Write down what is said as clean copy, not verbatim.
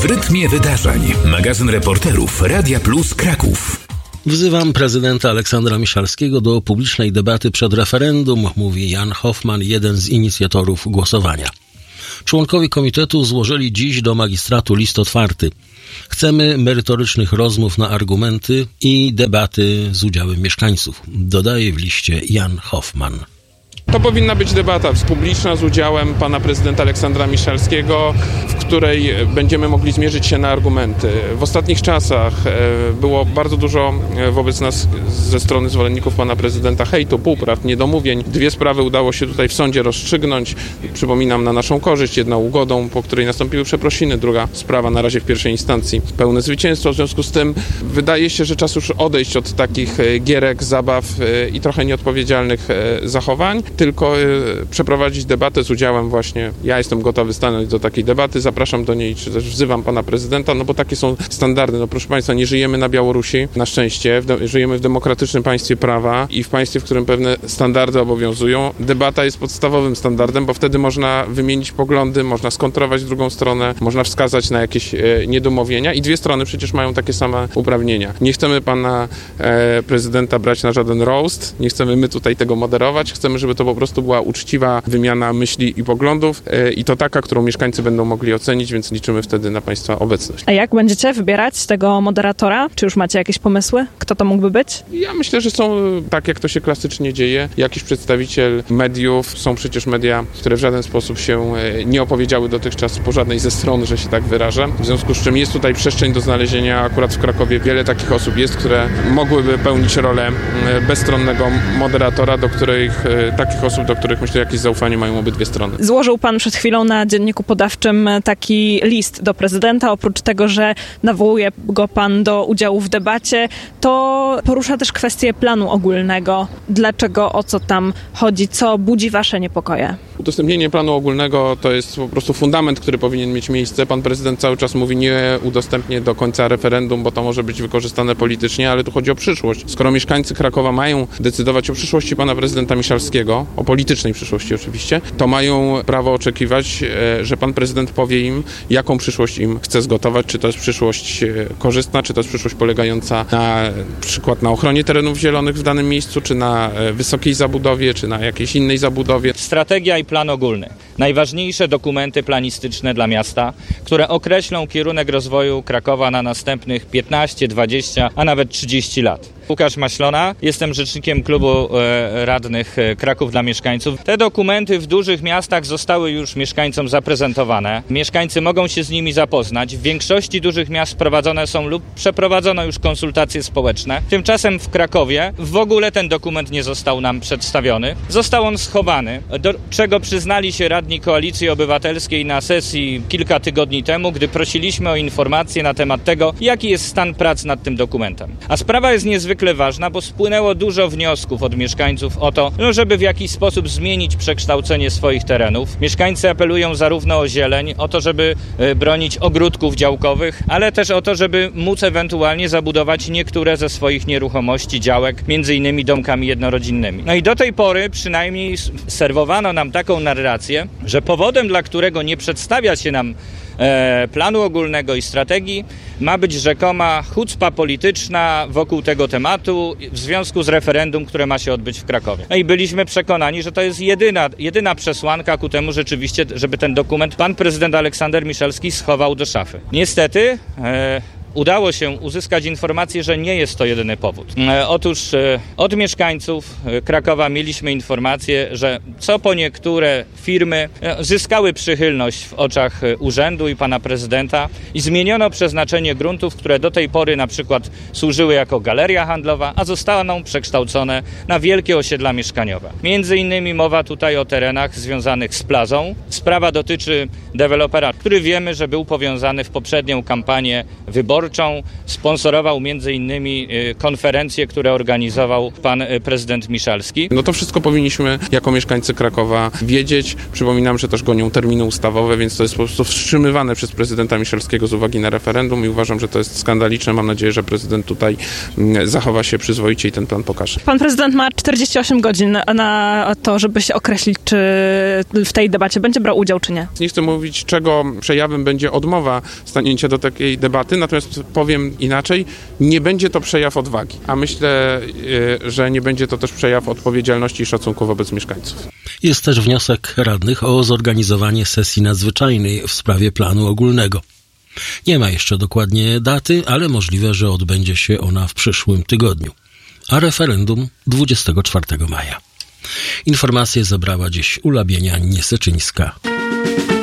W rytmie wydarzeń. Magazyn reporterów Radia Plus Kraków. Wzywam prezydenta Aleksandra Miszalskiego do publicznej debaty przed referendum, mówi Jan Hoffman, jeden z inicjatorów głosowania. Członkowie komitetu złożyli dziś do magistratu list otwarty. Chcemy merytorycznych rozmów na argumenty i debaty z udziałem mieszkańców, dodaje w liście Jan Hoffman. To powinna być debata publiczna z udziałem pana prezydenta Aleksandra Miszalskiego, w której będziemy mogli zmierzyć się na argumenty. W ostatnich czasach było bardzo dużo wobec nas ze strony zwolenników pana prezydenta hejtu, półprawd, niedomówień. 2 sprawy udało się tutaj w sądzie rozstrzygnąć. Przypominam, na naszą korzyść. Jedna ugodą, po której nastąpiły przeprosiny, druga sprawa na razie w pierwszej instancji pełne zwycięstwo. W związku z tym wydaje się, że czas już odejść od takich gierek, zabaw i trochę nieodpowiedzialnych zachowań, tylko przeprowadzić debatę z udziałem właśnie, ja jestem gotowy stanąć do takiej debaty, zapraszam do niej, czy też wzywam pana prezydenta, no bo takie są standardy. No proszę państwa, nie żyjemy na Białorusi, na szczęście, żyjemy w demokratycznym państwie prawa i w państwie, w którym pewne standardy obowiązują. Debata jest podstawowym standardem, bo wtedy można wymienić poglądy, można skontrować drugą stronę, można wskazać na jakieś niedomówienia i 2 strony przecież mają takie same uprawnienia. Nie chcemy pana prezydenta brać na żaden roast, nie chcemy my tutaj tego moderować, chcemy, żeby to po prostu była uczciwa wymiana myśli i poglądów i to taka, którą mieszkańcy będą mogli ocenić, więc liczymy wtedy na państwa obecność. A jak będziecie wybierać tego moderatora? Czy już macie jakieś pomysły? Kto to mógłby być? Ja myślę, że są, tak jak to się klasycznie dzieje, jakiś przedstawiciel mediów. Są przecież media, które w żaden sposób się nie opowiedziały dotychczas po żadnej ze stron, że się tak wyrażę. W związku z czym jest tutaj przestrzeń do znalezienia. Akurat w Krakowie wiele takich osób jest, które mogłyby pełnić rolę bezstronnego moderatora, do których myślę jakieś zaufanie mają obydwie strony. Złożył pan przed chwilą na Dzienniku Podawczym taki list do prezydenta. Oprócz tego, że nawołuje go pan do udziału w debacie, to porusza też kwestię planu ogólnego. Dlaczego, o co tam chodzi, co budzi wasze niepokoje? Udostępnienie planu ogólnego to jest po prostu fundament, który powinien mieć miejsce. Pan prezydent cały czas mówi, nie udostępnię do końca referendum, bo to może być wykorzystane politycznie, ale tu chodzi o przyszłość. Skoro mieszkańcy Krakowa mają decydować o przyszłości pana prezydenta Miszalskiego, o politycznej przyszłości oczywiście, to mają prawo oczekiwać, że pan prezydent powie im, jaką przyszłość im chce zgotować, czy to jest przyszłość korzystna, czy to jest przyszłość polegająca na przykład na ochronie terenów zielonych w danym miejscu, czy na wysokiej zabudowie, czy na jakiejś innej zabudowie. Strategia i plan ogólny. Najważniejsze dokumenty planistyczne dla miasta, które określą kierunek rozwoju Krakowa na następnych 15, 20, a nawet 30 lat. Łukasz Maślona, jestem rzecznikiem klubu radnych Kraków dla mieszkańców. Te dokumenty w dużych miastach zostały już mieszkańcom zaprezentowane. Mieszkańcy mogą się z nimi zapoznać. W większości dużych miast prowadzone są lub przeprowadzono już konsultacje społeczne. Tymczasem w Krakowie w ogóle ten dokument nie został nam przedstawiony. Został on schowany, do czego przyznali się radni Koalicji Obywatelskiej na sesji kilka tygodni temu, gdy prosiliśmy o informacje na temat tego, jaki jest stan prac nad tym dokumentem. A sprawa jest niezwykle ważna, bo spłynęło dużo wniosków od mieszkańców o to, żeby w jakiś sposób zmienić przekształcenie swoich terenów. Mieszkańcy apelują zarówno o zieleń, o to, żeby bronić ogródków działkowych, ale też o to, żeby móc ewentualnie zabudować niektóre ze swoich nieruchomości, działek, między innymi domkami jednorodzinnymi. No i do tej pory przynajmniej serwowano nam taką narrację, że powodem, dla którego nie przedstawia się nam planu ogólnego i strategii, ma być rzekoma hucpa polityczna wokół tego tematu w związku z referendum, które ma się odbyć w Krakowie. No i byliśmy przekonani, że to jest jedyna przesłanka ku temu rzeczywiście, żeby ten dokument pan prezydent Aleksander Miszalski schował do szafy. Niestety udało się uzyskać informację, że nie jest to jedyny powód. Otóż od mieszkańców Krakowa mieliśmy informację, że co po niektóre firmy zyskały przychylność w oczach urzędu i pana prezydenta i zmieniono przeznaczenie gruntów, które do tej pory na przykład służyły jako galeria handlowa, a zostaną przekształcone na wielkie osiedla mieszkaniowe. Między innymi mowa tutaj o terenach związanych z plazą. Sprawa dotyczy dewelopera, który wiemy, że był powiązany w poprzednią kampanię wyborczą wyborczą, sponsorował m.in. konferencje, które organizował pan prezydent Miszalski. No to wszystko powinniśmy jako mieszkańcy Krakowa wiedzieć. Przypominam, że też gonią terminy ustawowe, więc to jest po prostu wstrzymywane przez prezydenta Miszalskiego z uwagi na referendum i uważam, że to jest skandaliczne. Mam nadzieję, że prezydent tutaj zachowa się przyzwoicie i ten plan pokaże. Pan prezydent ma 48 godzin na to, żeby się określić, czy w tej debacie będzie brał udział, czy nie. Nie chcę mówić, czego przejawem będzie odmowa stanięcia do takiej debaty, natomiast powiem inaczej, nie będzie to przejaw odwagi, a myślę, że nie będzie to też przejaw odpowiedzialności i szacunku wobec mieszkańców. Jest też wniosek radnych o zorganizowanie sesji nadzwyczajnej w sprawie planu ogólnego. Nie ma jeszcze dokładnie daty, ale możliwe, że odbędzie się ona w przyszłym tygodniu, a referendum 24 maja. Informacje zebrała dziś Ula Bienian-Nieseczyńska.